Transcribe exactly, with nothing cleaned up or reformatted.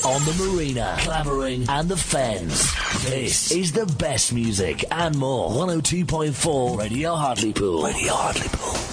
on the Marina, Clavering and the Fens. This is the best music and more. one oh two point four Radio Hartlepool. Radio Hartlepool.